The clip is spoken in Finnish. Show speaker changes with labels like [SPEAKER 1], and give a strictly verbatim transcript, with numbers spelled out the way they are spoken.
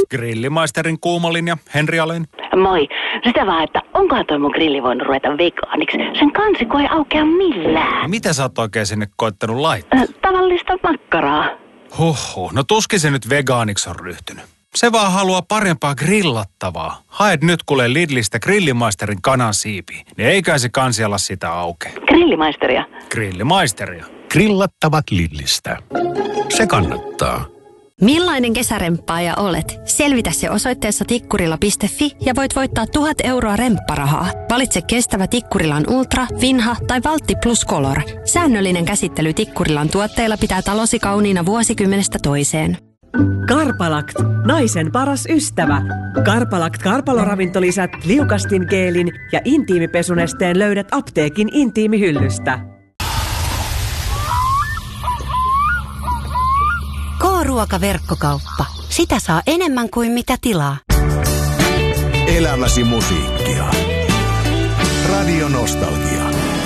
[SPEAKER 1] Grillimaisterin kuumolinja, Henri Alén.
[SPEAKER 2] Moi. Sitä vaan, että onkohan toi mun grilli voinut ruveta vegaaniksi? Sen kansiko ei aukea millään.
[SPEAKER 1] Mitä sä oot oikein sinne koittanut laittaa?
[SPEAKER 2] Äh, tavallista makkaraa.
[SPEAKER 1] Huhhuh, no tuskin se nyt vegaaniksi on ryhtynyt. Se vaan haluaa parempaa grillattavaa. Haet nyt kuule Lidlistä Grillimaisterin kanansiipiä, niin eikä se kansi ala sitä auke.
[SPEAKER 2] Grillimaisteria.
[SPEAKER 1] Grillimaisteria.
[SPEAKER 3] Grillattavat Lidlistä. Se kannattaa.
[SPEAKER 4] Millainen kesäremppaaja olet? Selvitä se osoitteessa tikkurila piste fi ja voit voittaa tuhat euroa rempparahaa. Valitse kestävä Tikkurilan Ultra, Vinha tai Valtti Plus Color. Säännöllinen käsittely Tikkurilan tuotteilla pitää talosi kauniina vuosikymmenestä toiseen.
[SPEAKER 5] Karpalakt, naisen paras ystävä. Karpalakt karpaloravintolisät, liukastingeelin ja intiimipesunesteen löydät apteekin intiimihyllystä.
[SPEAKER 6] K-ruokaverkkokauppa. Sitä saa enemmän kuin mitä tilaa.
[SPEAKER 3] Elämäsi musiikkia.